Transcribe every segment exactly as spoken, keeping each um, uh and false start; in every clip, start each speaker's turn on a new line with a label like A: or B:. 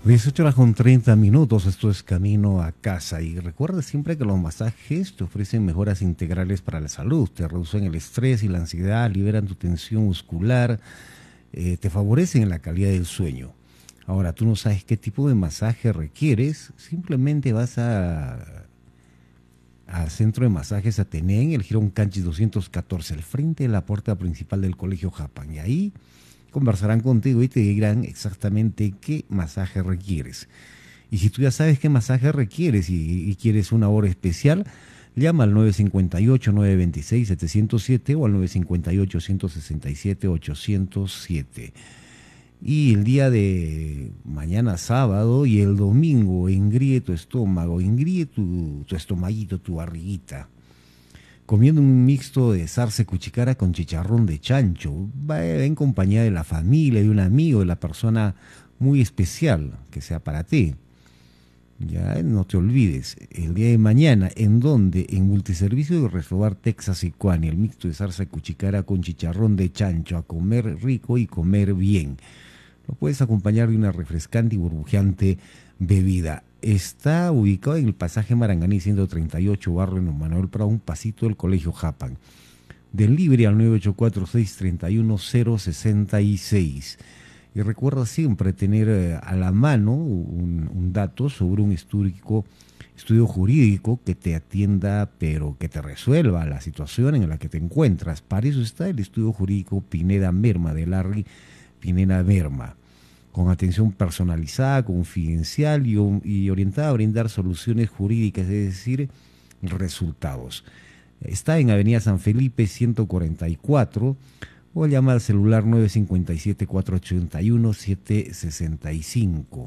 A: dieciocho horas con treinta minutos, esto es Camino a Casa. Y recuerda siempre que los masajes te ofrecen mejoras integrales para la salud, te reducen el estrés y la ansiedad, liberan tu tensión muscular, eh, te favorecen la calidad del sueño. Ahora, tú no sabes qué tipo de masaje requieres, simplemente vas a al centro de masajes Atenea en el Girón Canchis doscientos catorce, al frente de la puerta principal del Colegio Japan. Y ahí conversarán contigo y te dirán exactamente qué masaje requieres. Y si tú ya sabes qué masaje requieres y, y quieres una hora especial, llama al nueve cinco ocho, nueve dos seis, siete cero siete o al nueve cinco ocho, uno seis siete, ocho cero siete. Y el día de mañana sábado y el domingo, engríe tu estómago, engríe tu, tu estomaguito, tu barriguita, comiendo un mixto de zarce cuchicara con chicharrón de chancho. Va en compañía de la familia, de un amigo, de la persona muy especial que sea para ti. Ya no te olvides, el día de mañana, ¿en dónde? En Multiservicio de Restobar Texas y Cuani, el mixto de zarza cuchicara con chicharrón de chancho, a comer rico y comer bien. Lo puedes acompañar de una refrescante y burbujeante bebida. Está ubicado en el pasaje Maranganí ciento treinta y ocho, barrio Manuel Prado, un pasito del Colegio Japan. Delivery al nueve ocho cuatro, seis tres uno, cero seis seis. Y recuerda siempre tener eh, a la mano un, un dato sobre un estudio, estudio jurídico que te atienda, pero que te resuelva la situación en la que te encuentras. Para eso está el estudio jurídico Pineda Merma, de Larry Pineda Merma, con atención personalizada, confidencial y, y orientada a brindar soluciones jurídicas, es decir, resultados. Está en Avenida San Felipe ciento cuarenta y cuatro o llama al celular nueve cinco siete, cuatro ocho uno, siete seis cinco.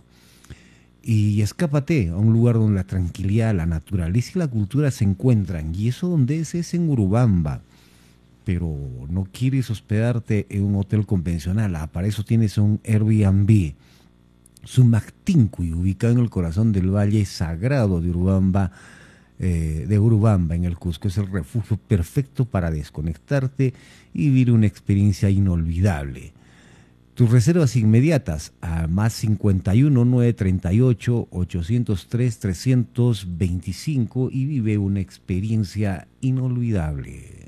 A: Y escápate a un lugar donde la tranquilidad, la naturaleza y la cultura se encuentran. Y eso donde es, es en Urubamba. Pero no quieres hospedarte en un hotel convencional, ah, para eso tienes un Airbnb. Sumactincuy, ubicado en el corazón del Valle Sagrado de Urubamba, eh, de Urubamba, en el Cusco. Es el refugio perfecto para desconectarte y vivir una experiencia inolvidable. Tus reservas inmediatas a más cincuenta y uno, nueve treinta y ocho, ochocientos tres, trescientos veinticinco y vive una experiencia inolvidable.